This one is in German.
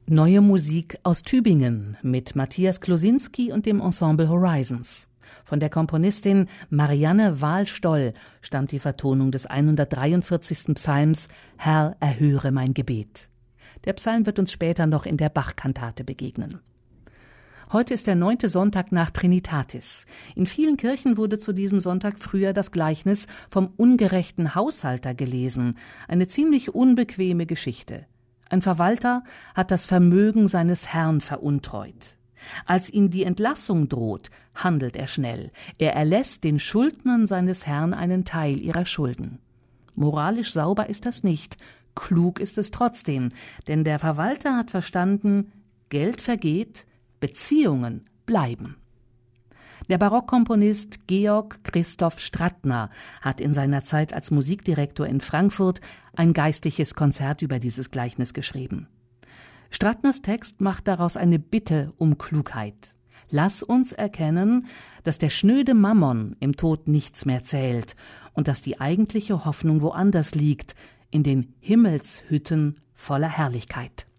Neue Musik aus Tübingen mit Matthias Klosinski und dem Ensemble Horizons. Von der Komponistin Marianne Wahl-Stoll stammt die Vertonung des 143. Psalms »Herr, erhöre mein Gebet«. Der Psalm wird uns später noch in der Bach-Kantate begegnen. Heute ist der 9. Sonntag nach Trinitatis. In vielen Kirchen wurde zu diesem Sonntag früher das Gleichnis vom ungerechten Haushalter gelesen. Eine ziemlich unbequeme Geschichte. Ein Verwalter hat das Vermögen seines Herrn veruntreut. Als ihm die Entlassung droht, handelt er schnell. Er erlässt den Schuldnern seines Herrn einen Teil ihrer Schulden. Moralisch sauber ist das nicht, klug ist es trotzdem, denn der Verwalter hat verstanden, Geld vergeht, Beziehungen bleiben. Der Barockkomponist Georg Christoph Strattner hat in seiner Zeit als Musikdirektor in Frankfurt ein geistliches Konzert über dieses Gleichnis geschrieben. Strattners Text macht daraus eine Bitte um Klugheit. Lass uns erkennen, dass der schnöde Mammon im Tod nichts mehr zählt und dass die eigentliche Hoffnung woanders liegt, in den Himmelshütten voller Herrlichkeit.